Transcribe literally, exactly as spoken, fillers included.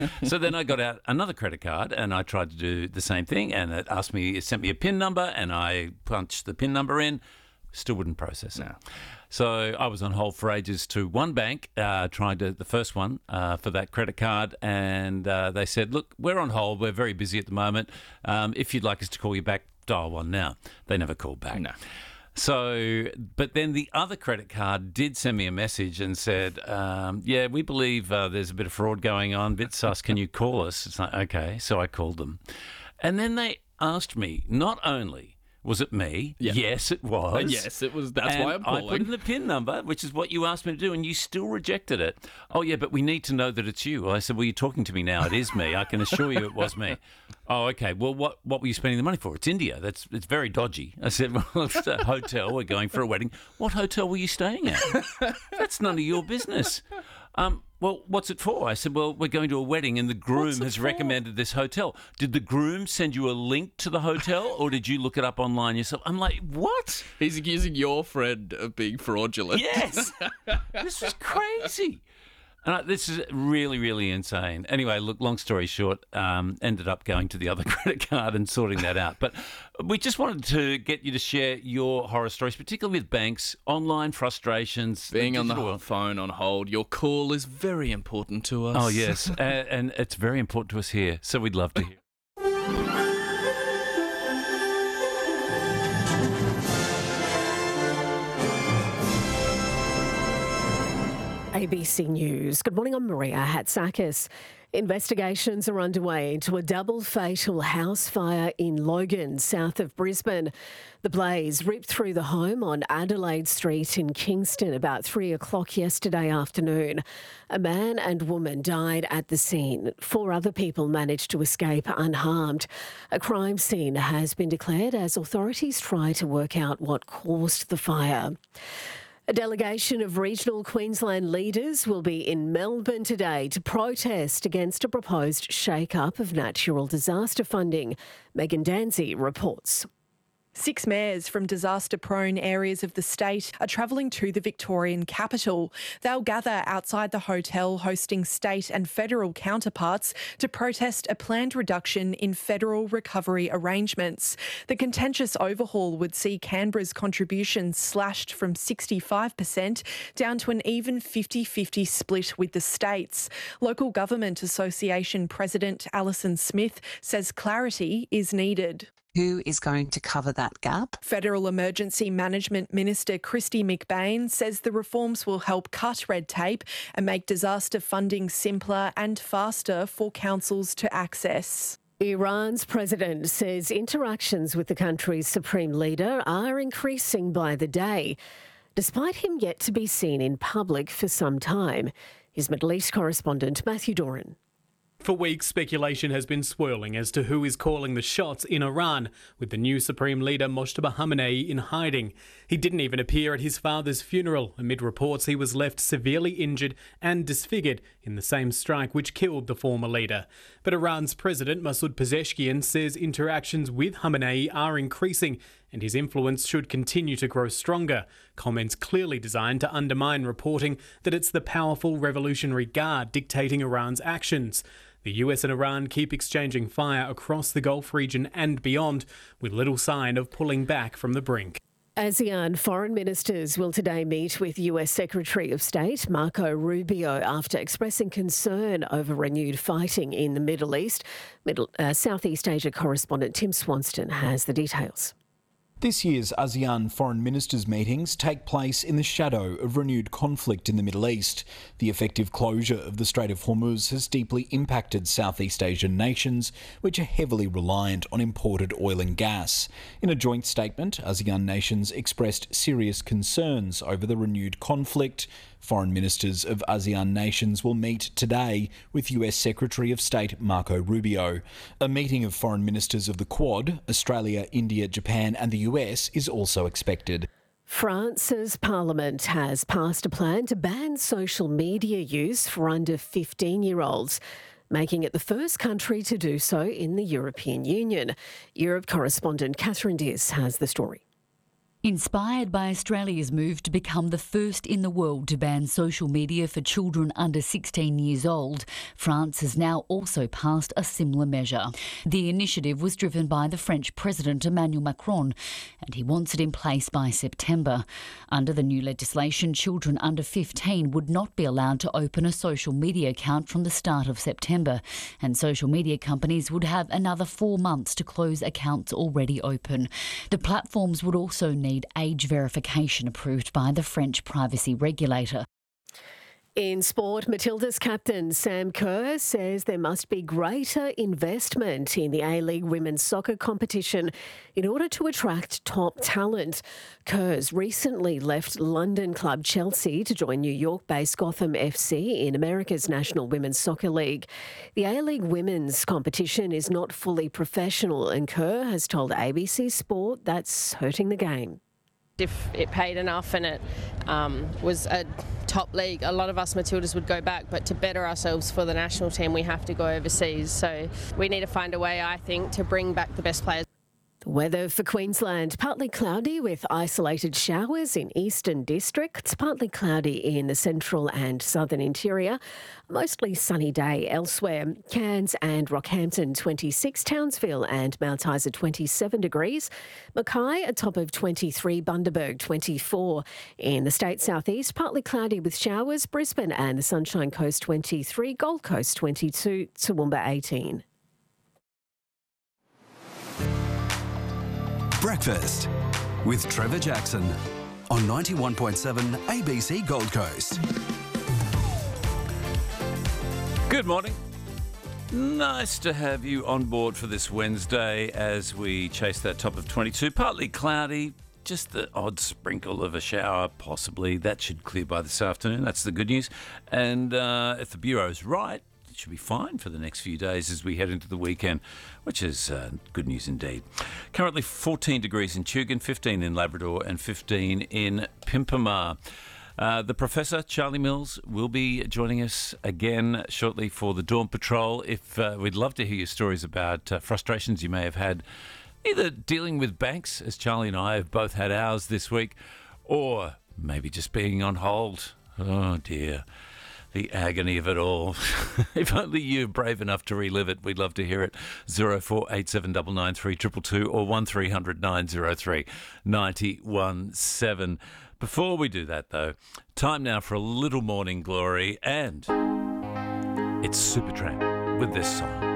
So then I got out another credit card and I tried to do the same thing, and it asked me, it sent me a PIN number, and I punched the PIN number in, still wouldn't process it. No. So I was on hold for ages to one bank, uh, trying to, the first one uh, for that credit card, and uh, they said, look, we're on hold, we're very busy at the moment. Um, if you'd like us to call you back, dial one now. They never called back. No. So, but then the other credit card did send me a message and said, um, yeah, we believe uh, there's a bit of fraud going on, bit sus, can you call us? It's like, okay, so I called them. And then they asked me, not only was it me, Yeah. yes it was. Uh, yes, it was. That's and why I'm I calling. put in the PIN number, which is what you asked me to do, and you still rejected it. Oh, yeah, but we need to know that it's you. Well, I said, well, you're talking to me now. It is me. I can assure you it was me. Oh, okay. Well, what what were you spending the money for? It's India. That's It's very dodgy. I said, well, it's a hotel. We're going for a wedding. What hotel were you staying at? That's none of your business. Um, well, what's it for? I said, well, we're going to a wedding and the groom has for? recommended this hotel. Did the groom send you a link to the hotel or did you look it up online yourself? I'm like, what? He's accusing your friend of being fraudulent. Yes. This was crazy. And I, this is really, really insane. Anyway, look, long story short, um, ended up going to the other credit card and sorting that out. But we just wanted to get you to share your horror stories, particularly with banks, online frustrations. Being on the digital- phone on hold, your call is very important to us. Oh, yes. uh, and it's very important to us here. So we'd love to hear. A B C News. Good morning, I'm Maria Hatzakis. Investigations are underway into a double fatal house fire in Logan, south of Brisbane. The blaze ripped through the home on Adelaide Street in Kingston about three o'clock yesterday afternoon. A man and woman died at the scene. Four other people managed to escape unharmed. A crime scene has been declared as authorities try to work out what caused the fire. A delegation of regional Queensland leaders will be in Melbourne today to protest against a proposed shake-up of natural disaster funding. Megan Danzy reports. Six mayors from disaster-prone areas of the state are travelling to the Victorian capital. They'll gather outside the hotel hosting state and federal counterparts to protest a planned reduction in federal recovery arrangements. The contentious overhaul would see Canberra's contributions slashed from sixty-five percent down to an even fifty-fifty split with the states. Local Government Association President Alison Smith says clarity is needed. Who is going to cover that gap? Federal Emergency Management Minister Kristy McBain says the reforms will help cut red tape and make disaster funding simpler and faster for councils to access. Iran's president says interactions with the country's supreme leader are increasing by the day, despite him yet to be seen in public for some time. His Middle East correspondent Matthew Doran. For weeks, speculation has been swirling as to who is calling the shots in Iran, with the new Supreme Leader Mojtaba Khamenei in hiding. He didn't even appear at his father's funeral, amid reports he was left severely injured and disfigured in the same strike which killed the former leader. But Iran's President Masoud Pezeshkian says interactions with Khamenei are increasing and his influence should continue to grow stronger. Comments clearly designed to undermine reporting that it's the powerful Revolutionary Guard dictating Iran's actions. The U S and Iran keep exchanging fire across the Gulf region and beyond, with little sign of pulling back from the brink. ASEAN foreign ministers will today meet with U S Secretary of State Marco Rubio after expressing concern over renewed fighting in the Middle East. Middle, uh, Southeast Asia correspondent Tim Swanston has the details. This year's ASEAN foreign ministers' meetings take place in the shadow of renewed conflict in the Middle East. The effective closure of the Strait of Hormuz has deeply impacted Southeast Asian nations, which are heavily reliant on imported oil and gas. In a joint statement, ASEAN nations expressed serious concerns over the renewed conflict. Foreign ministers of ASEAN nations will meet today with U S Secretary of State Marco Rubio. A meeting of foreign ministers of the Quad, Australia, India, Japan and the U S is also expected. France's parliament has passed a plan to ban social media use for under fifteen-year-olds, making it the first country to do so in the European Union. Europe correspondent Catherine Diaz has the story. Inspired by Australia's move to become the first in the world to ban social media for children under sixteen years old, France has now also passed a similar measure. The initiative was driven by the French President Emmanuel Macron, and he wants it in place by September. Under the new legislation, children under fifteen would not be allowed to open a social media account from the start of September, and social media companies would have another four months to close accounts already open. The platforms would also need age verification approved by the French privacy regulator. In sport, Matilda's captain Sam Kerr says there must be greater investment in the A-League women's soccer competition in order to attract top talent. Kerr's recently left London club Chelsea to join New York-based Gotham F C in America's National Women's Soccer League. The A-League women's competition is not fully professional, and Kerr has told A B C Sport that's hurting the game. If it paid enough and it um, was a top league, a lot of us Matildas would go back, but to better ourselves for the national team, we have to go overseas. So we need to find a way, I think, to bring back the best players. The weather for Queensland, partly cloudy with isolated showers in eastern districts, partly cloudy in the central and southern interior, mostly sunny day elsewhere. Cairns and Rockhampton twenty-six, Townsville and Mount Isa twenty-seven degrees, Mackay a top of twenty-three, Bundaberg twenty-four. In the state southeast, partly cloudy with showers, Brisbane and the Sunshine Coast twenty-three, Gold Coast twenty-two, Toowoomba eighteen. Breakfast with Trevor Jackson on ninety-one point seven A B C Gold Coast. Good morning. Nice to have you on board for this Wednesday as we chase that top of twenty-two. Partly cloudy, just the odd sprinkle of a shower, possibly. That should clear by this afternoon. That's the good news. And uh, if the Bureau's right, it should be fine for the next few days as we head into the weekend, which is uh, good news indeed. Currently fourteen degrees in Tugun, fifteen in Labrador and fifteen in Pimpama. Uh, the Professor, Charlie Mills, will be joining us again shortly for the Dawn Patrol. If uh, we'd love to hear your stories about uh, frustrations you may have had, either dealing with banks, as Charlie and I have both had ours this week, or maybe just being on hold. Oh, dear. The agony of it all. If only you're brave enough to relive it, we'd love to hear it. zero four eight seven nine nine three two two two or one three hundred nine oh three nine one seven. Before we do that, though, time now for a little morning glory, and it's Supertramp with this song.